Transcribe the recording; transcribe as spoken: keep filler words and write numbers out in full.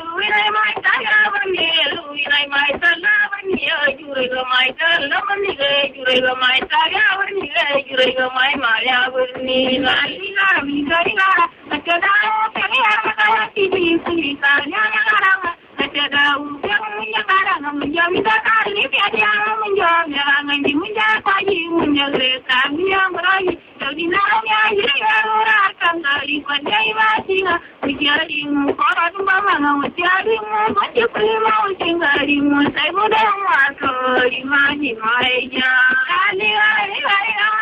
Luina mai tara bani, luina mai tara bani, jurega mai tara bani, jurega mai tara bani, jurega mai maria bani. Lali la mi gari la, kada kali ara tibi tibi kanya ara. Kada uang menjaga menjaga kali tiada menjaga menjaga menjaga pagi menjaga kami yang berani. Jadi namanya jadi orang akan dari pandai masing. Menjadi orang bangga menjadi menjadi prima menjadi saya muda masuk di mana mana. Kali kali kali.